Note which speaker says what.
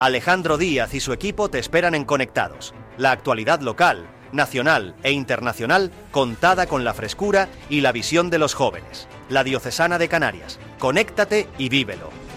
Speaker 1: Alejandro Díaz y su equipo te esperan en Conectados. La actualidad local, nacional e internacional contada con la frescura y la visión de los jóvenes. La Diocesana de Canarias. Conéctate y vívelo.